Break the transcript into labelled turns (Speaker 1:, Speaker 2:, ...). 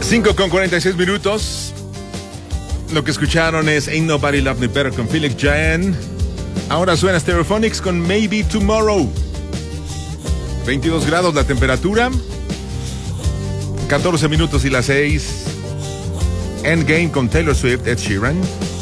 Speaker 1: 5:46. Lo que escucharon es Ain't Nobody Love Me Better con Felix Jaehn. Ahora suena Stereophonics con Maybe Tomorrow. 22 grados la temperatura. 14 minutos y las 6. Endgame con Taylor Swift, Ed Sheeran.